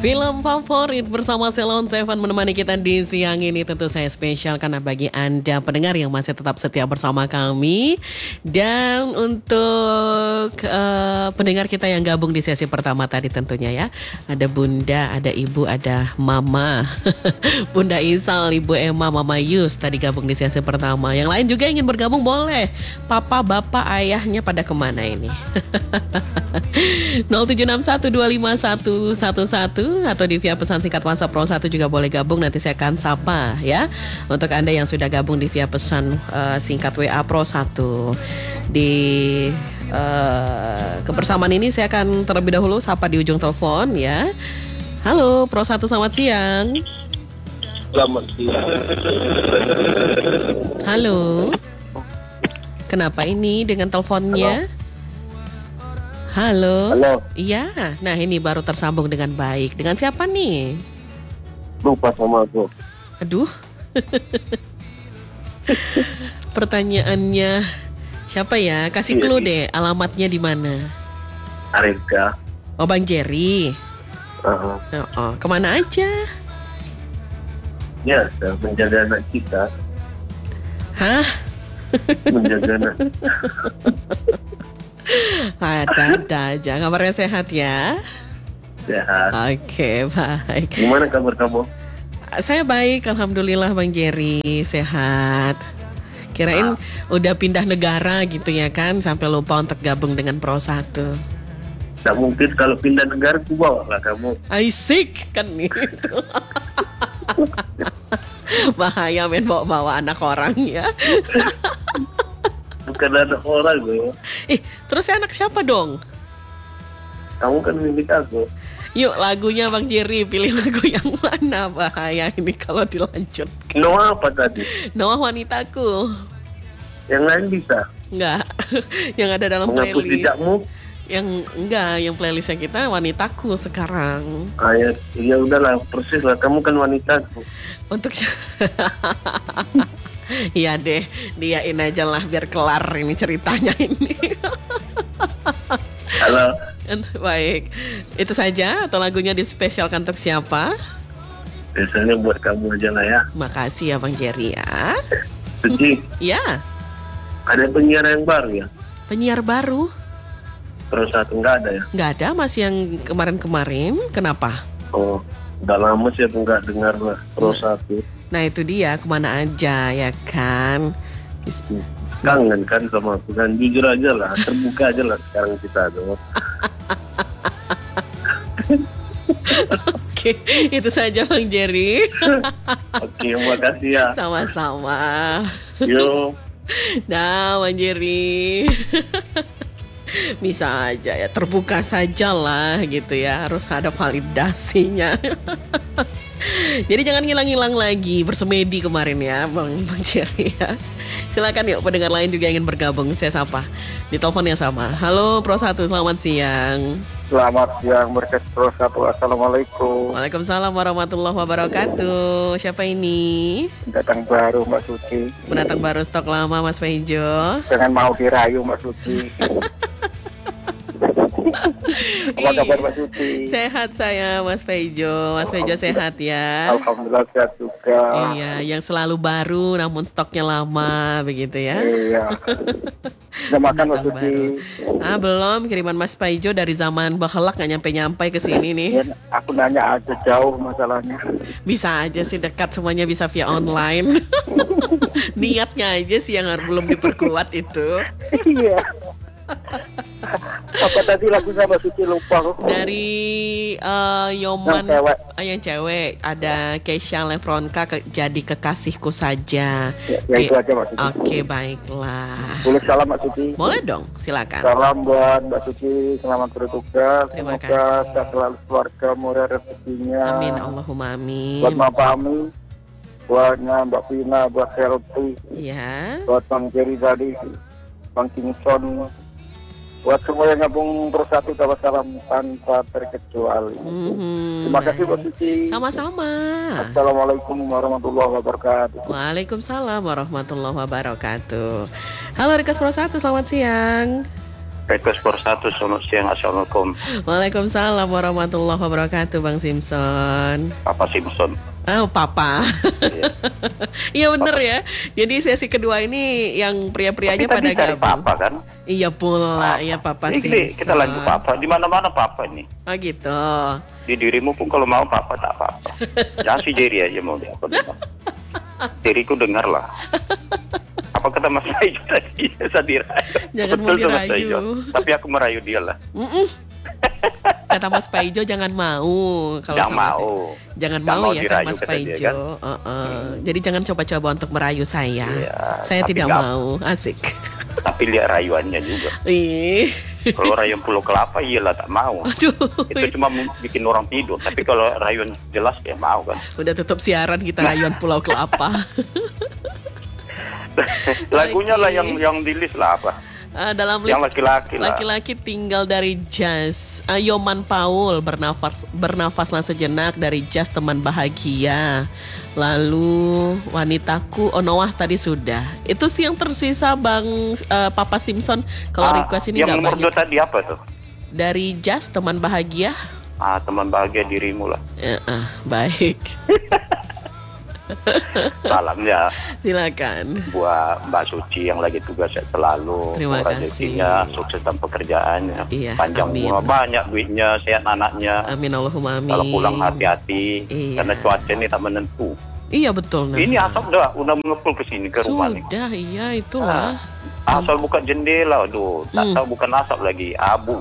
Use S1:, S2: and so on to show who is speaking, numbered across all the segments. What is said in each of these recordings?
S1: Film favorit bersama Ceylon Seven menemani kita di siang ini tentu saya spesial karena bagi Anda pendengar yang masih tetap setia bersama kami. Dan untuk pendengar kita yang gabung di sesi pertama tadi tentunya ya. Ada Bunda, ada Ibu, ada Mama. Bunda Isal, Ibu Emma, Mama Yus tadi gabung di sesi pertama. Yang lain juga ingin bergabung boleh. Papa, Bapak, Ayahnya pada kemana ini? 0761251111 atau di via pesan singkat WhatsApp Pro 1 juga boleh gabung, nanti saya akan sapa ya. Untuk Anda yang sudah gabung di via pesan singkat WA Pro 1 di kebersamaan ini saya akan terlebih dahulu sapa di ujung telepon ya. Halo Pro 1, selamat siang.
S2: Selamat siang.
S1: Halo. Kenapa ini dengan teleponnya? Halo.
S2: Halo.
S1: Iya, nah ini baru tersambung dengan baik. Dengan siapa nih?
S2: Lupa sama aku.
S1: Aduh. Pertanyaannya siapa ya? Kasih clue deh, alamatnya di mana?
S2: Arifka.
S1: Oh, Bang Jerry. Kemana aja?
S2: Ya, menjaga anak kita.
S1: Hah?
S2: Menjaga anak.
S1: Ada aja. Kabarnya sehat ya?
S2: Sehat.
S1: Oke, baik.
S2: Gimana kabar kamu?
S1: Saya baik, alhamdulillah Bang Jerry, sehat. Kirain udah pindah negara gitu ya kan, sampai lupa untuk gabung dengan Pro 1.
S2: Tak mungkin kalau pindah negara ku bawa lah kamu.
S1: Asik kan itu. Bahaya main bawa-bawa anak orang ya.
S2: Bukan anak orang loh.
S1: Terus saya anak siapa dong?
S2: Kamu kan milik aku.
S1: Yuk lagunya Bang Jerry, pilih lagu yang mana? Bahaya ini kalau dilanjut.
S2: Noah apa tadi?
S1: Noah Wanitaku.
S2: Yang lain bisa.
S1: Enggak. Yang ada dalam
S2: Menghapus
S1: playlist.
S2: jejakmu.
S1: Yang enggak, yang playlistnya kita Wanitaku sekarang.
S2: Ya udahlah, persis lah. Kamu kan wanitaku.
S1: Untuk iya deh, diain aja lah biar kelar ini ceritanya ini.
S2: Halo.
S1: Baik, itu saja atau lagunya dispesialkan untuk siapa?
S2: Biasanya buat kamu aja lah ya.
S1: Makasih ya Bang Jerry ya.
S2: Suci.
S1: Ya.
S2: Ada penyiar yang baru ya?
S1: Penyiar baru?
S2: Pro 1 nggak ada ya?
S1: Nggak ada, masih yang kemarin-kemarin. Kenapa?
S2: Oh, udah lama sih aku nggak dengar Pro 1.
S1: Nah itu dia, kemana aja ya kan?
S2: Kangen kan sama aku kan, jujur aja lah, terbuka aja lah sekarang kita tuh.
S1: Oke, itu saja Bang Jerry.
S2: Oke, makasih ya.
S1: Sama-sama.
S2: Yo.
S1: Nah Bang Jerry. Bisa aja ya, terbuka saja lah gitu ya, harus ada validasinya. Jadi jangan ngilang-ngilang lagi, bersemedi kemarin ya Bang Jerry ya. Silakan yuk pendengar lain juga ingin bergabung, saya sapa di telepon yang sama. Halo Pro 1, selamat siang.
S2: Selamat siang berkat Pro 1. Assalamualaikum.
S1: Waalaikumsalam warahmatullahi wabarakatuh. Siapa ini?
S2: Datang baru Mbak Suci.
S1: Pendatang baru stok lama Mas Paijo.
S2: Jangan mau dirayu Mbak Suci. Apa kabar Mbak Suci?
S1: Sehat saya Mas Paijo. Mas Paijo sehat ya?
S2: Alhamdulillah sehat juga.
S1: Iya, yang selalu baru namun stoknya lama begitu ya.
S2: Iya. Sudah makan Mbak Suci?
S1: Belum, kiriman Mas Paijo dari zaman bahelak nggak nyampe-nyampe ke sini nih.
S2: Ya, aku nanya aja jauh masalahnya.
S1: Bisa aja sih, dekat, semuanya bisa via online. Niatnya aja sih yang belum diperkuat itu.
S2: Iya. Apa tadi lagunya Mbak Suci, lupa kok.
S1: Dari Yoman
S2: yang
S1: cewek ada Keisha Lefronka jadi kekasihku saja.
S2: Ya itu aja Mbak Suci.
S1: Oke, baiklah.
S2: Boleh salam Mbak Suci?
S1: Boleh dong, silakan.
S2: Salam buat Mbak Suci, selamat bertugas.
S1: Terima
S2: Semoga
S1: kasih.
S2: sehat selalu keluarga, murah rezekinya.
S1: Amin, Allahumma amin.
S2: Buat Mbak Ami, buatnya Mbak Vina, buat Helty,
S1: Ya.
S2: buat Bang Jerry tadi, Bang Kingston, buat semua yang gabung Pro 1 dapat salam tanpa terkecuali. Terima kasih Mbak Suci.
S1: Sama-sama.
S2: Assalamualaikum warahmatullahi wabarakatuh.
S1: Waalaikumsalam warahmatullahi wabarakatuh. Halo Rikas Pro 1, selamat siang.
S3: Request for satu, selamat siang, assalamualaikum.
S1: Waalaikumsalam warahmatullahi wabarakatuh, Bang Simpson.
S3: Papa Simpson.
S1: Oh, Papa.
S3: Iya.
S1: Iya bener ya. Jadi sesi kedua ini yang pria-prianya
S3: Tapi
S1: pada
S3: tadi cari
S1: gabung.
S3: Papa kan?
S1: Iya pula, ya Papa
S3: Ini
S1: Simpson.
S3: kita lagi Papa, di mana-mana Papa ini.
S1: Oh gitu.
S3: Di dirimu pun kalau mau Papa tak apa-apa. Jangan si Jerry aja mau dia apa dengar. Jerryku dengar lah. Apa kata Mas Ayu tadi? Saya dirayu.
S1: Jangan mau
S3: Betul tuh, Mas
S1: dirayu.
S3: Ayu. Tapi aku merayu dia lah.
S1: Kata Mas Paijo jangan mau. Kalau
S3: Jangan
S1: sama
S3: mau.
S1: saya. Jangan
S3: Jangan
S1: mau
S3: mau
S1: ya kan
S3: dirayu,
S1: Mas
S3: kata dia,
S1: Paijo. Jadi jangan coba-coba untuk merayu saya.
S3: Iya,
S1: Saya
S3: tapi
S1: tidak
S3: nggak-
S1: mau. Asik.
S3: Tapi lihat rayuannya juga.
S1: Ih.
S3: Kalau rayuan Pulau Kelapa iyalah tak mau.
S1: Aduh.
S3: Itu cuma bikin orang tidur. Tapi kalau rayuan jelas ya mau kan.
S1: Udah tutup siaran kita rayuan Pulau Kelapa.
S3: Lagunya lah
S1: Oke.
S3: yang di list lah apa?
S1: Dalam list
S3: Yang laki-laki lah.
S1: laki-laki tinggal dari Jazz. Yoman Paul bernafaslah sejenak dari Jazz teman bahagia. Lalu wanitaku Onowah tadi sudah. Itu sih yang tersisa Bang Papa Simpson. Kalau request ini
S3: yang
S1: nggak
S3: nomor
S1: banyak.
S3: 2 tadi apa tuh?
S1: Dari Jazz teman bahagia.
S3: Teman bahagia dirimu lah.
S1: Baik.
S3: Salam ya
S1: Silakan.
S3: buat Mbak Suci yang lagi tugas selalu.
S1: Terima kasih.
S3: Rezekinya, sukses dalam pekerjaannya.
S1: Iya,
S3: Panjang
S1: amin.
S3: umur, banyak duitnya, sehat anaknya.
S1: Amin Allahumma amin.
S3: Kalau pulang hati-hati
S1: Iya.
S3: karena cuaca ini tak menentu.
S1: Iya betul. Nah.
S3: Ini asap udah mengepul ke sini ke rumah nih.
S1: Sudah, iya itulah.
S3: Asal buka jendela, aduh, tak tahu bukan asap lagi, abu.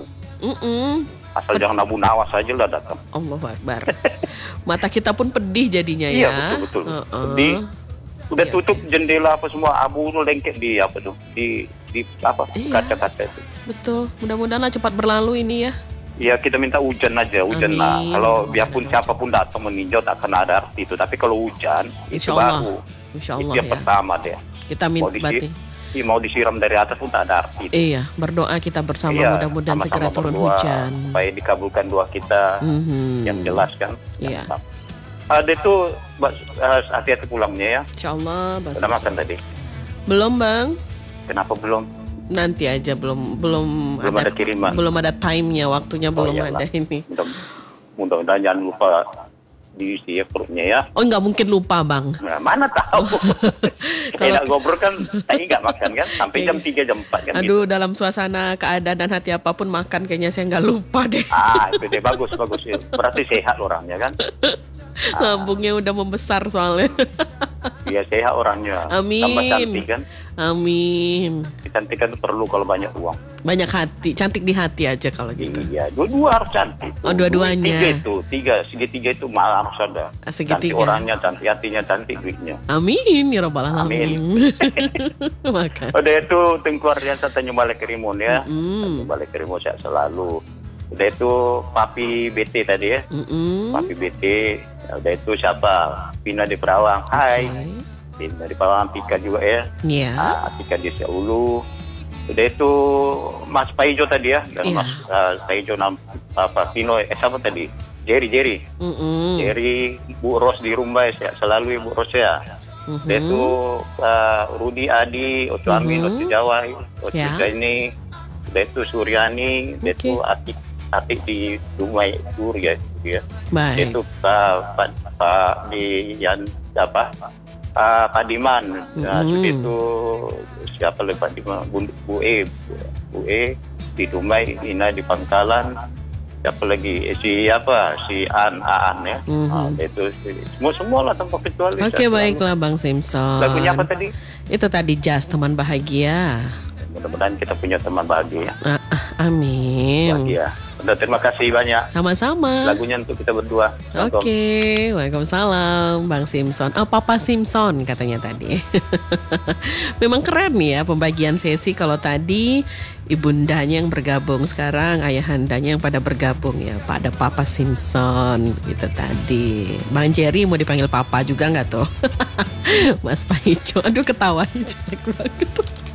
S3: Asal jangan abu nawas saja lah datang.
S1: Allahu Akbar. Mata kita pun pedih jadinya
S3: Iya
S1: ya.
S3: betul. Jadi udah
S1: Iya.
S3: tutup jendela apa semua, abu tuh lengket di apa tuh di apa
S1: Iya.
S3: kaca-kaca itu.
S1: Betul. Mudah-mudahan cepat berlalu ini ya.
S3: Ya kita minta hujan aja, hujan
S1: Amin.
S3: lah. Kalau biarpun siapapun datang meninjau tak akan ada arti itu. Tapi kalau hujan itu
S1: Insya Allah.
S3: baru.
S1: Insya
S3: Itu
S1: Allah
S3: yang
S1: ya.
S3: pertama deh.
S1: Kita minta berarti.
S3: Mau disiram dari atas pun tak ada arti itu.
S1: Iya, berdoa kita bersama
S3: Iya,
S1: mudah-mudahan
S3: sama-sama
S1: segera turun
S3: berdoa
S1: hujan.
S3: supaya dikabulkan doa kita yang jelas kan.
S1: Iya.
S3: Ada itu hati-hati pulangnya ya.
S1: Insya Allah. Bang
S3: Sudah
S1: Simpson.
S3: makan tadi?
S1: Belum Bang.
S3: Kenapa belum?
S1: Nanti aja belum
S3: Belum ada kiriman.
S1: Belum ada time-nya, waktunya belum
S3: iyalah.
S1: ada ini.
S3: Mudah-mudahan jangan lupa diisi ya perutnya ya.
S1: Oh nggak mungkin lupa Bang.
S3: Nah, mana tahu.
S1: Kalau-
S3: Enak ngobrol kan, saya nggak makan kan, sampai jam 3 jam 4 kan.
S1: Aduh,
S3: Gitu.
S1: dalam suasana keadaan dan hati apapun makan kayaknya saya nggak lupa deh.
S3: Itu deh bagus ya. Berarti sehat orangnya kan.
S1: Lambungnya udah membesar soalnya.
S3: Dia sehat orangnya.
S1: Amin.
S3: Tambah cantik kan.
S1: Amin.
S3: Kecantikan itu perlu kalau banyak uang.
S1: Banyak hati, cantik di hati aja kalau gitu.
S3: Iya, dua-dua harus cantik.
S1: Oh, dua-duanya.
S3: Segitiga itu malah harus ada.
S1: Segitiga.
S3: Cantik orangnya, cantik hatinya, cantik duitnya.
S1: Amin ya rabbal alamin. Makan.
S3: Udah itu Tengku Ardiansa Tanjung Balai Kerimun ya. Tanjung Balai Kerimun sehat selalu. Udah itu Papi BT tadi ya. Papi BT. Udah itu siapa? Pina di Perawang. Hai. Pina di Perawang, Pika juga ya.
S1: Iya.
S3: Pika di Seulu. Udah itu Mas Paijo tadi ya. Dan
S1: Iya.
S3: Mas Paijo Pino siapa tadi? Jerry. Jerry, Bu Ros di Rumbai sehat selalu Ibu Ros ya. Udah itu Rudi Adi, Oco Amin, Oco Jawa, Oco
S1: Ya.
S3: Jaini. Udah itu Suryani. Udah itu Atik di Dumai Surya ya.
S1: Baik.
S3: Itu Pak di yang apa? Pak Diman. Nah, itu siapa lagi Pak Diman? Bu E di Dumai, Ina di Pangkalan. Siapa lagi? Si Aan ya. Itu semua lah tanpa kecuali.
S1: Oke, baiklah Bang Simpson.
S3: Lagunya apa tadi?
S1: Itu tadi Jazz teman bahagia.
S3: Mudah-mudahan kita punya teman bahagia.
S1: Amin.
S3: Bahagia. Udah, terima kasih banyak.
S1: Sama-sama.
S3: Lagunya untuk kita berdua.
S1: Oke, waalaikumsalam Bang Simpson. Papa Simpson katanya tadi. Memang keren nih ya pembagian sesi. Kalau tadi ibundanya yang bergabung, sekarang ayahandanya yang pada bergabung ya. Pada Papa Simpson gitu tadi. Bang Jerry mau dipanggil Papa juga nggak tuh? Mas Paijo, aduh ketawanya jelek banget.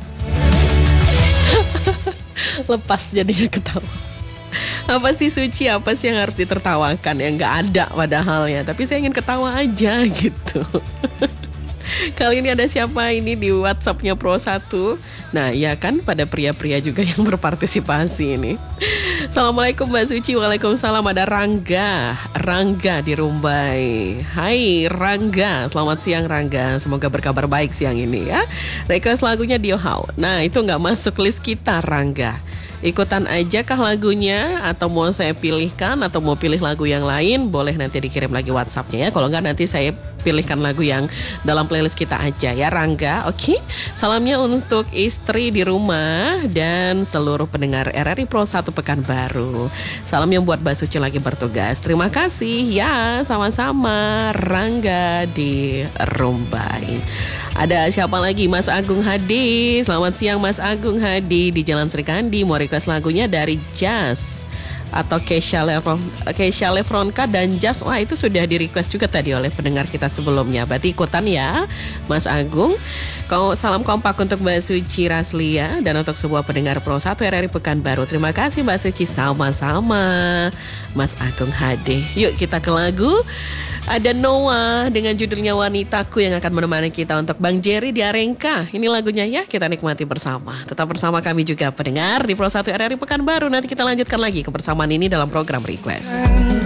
S1: Lepas jadinya ketawa. Apa sih Suci, apa sih yang harus ditertawakan yang nggak ada padahal ya, tapi saya ingin ketawa aja gitu. Kali ini ada siapa ini di WhatsApp-nya Pro 1? Nah, ya kan pada pria-pria juga yang berpartisipasi ini. Assalamualaikum Mbak Suci. Waalaikumsalam. Ada Rangga di Rumbai. Hai Rangga, selamat siang Rangga. Semoga berkabar baik siang ini ya. Request lagunya Dio How. Nah, itu nggak masuk list kita Rangga. Ikutan aja kah lagunya, atau mau saya pilihkan, atau mau pilih lagu yang lain, boleh nanti dikirim lagi WhatsApp-nya ya. Kalau enggak nanti saya pilihkan lagu yang dalam playlist kita aja ya Rangga. Oke. Salamnya untuk istri di rumah dan seluruh pendengar RRI Pro 1 Pekanbaru. Salam yang buat Mbak Suci lagi bertugas. Terima kasih ya, sama-sama Rangga di Rumbai. Ada siapa lagi? Mas Agung Hadi. Selamat siang Mas Agung Hadi di Jalan Serikandi. Mau request lagunya dari Jazz atau Keisha Lefronka dan Jazz. Wah, itu sudah di request juga tadi oleh pendengar kita sebelumnya. Berarti ikutan ya Mas Agung. Salam kompak untuk Mbak Suci Raslia dan untuk sebuah pendengar Pro 1 RRI Pekanbaru. Terima kasih Mbak Suci, sama-sama Mas Agung Hadi. Yuk kita ke lagu. Ada Noah dengan judulnya Wanitaku yang akan menemani kita untuk Bang Jerry di Arengka. Ini lagunya ya, kita nikmati bersama. Tetap bersama kami juga pendengar di Pro 1 RRI Pekanbaru. Nanti kita lanjutkan lagi kebersamaan ini dalam program Request.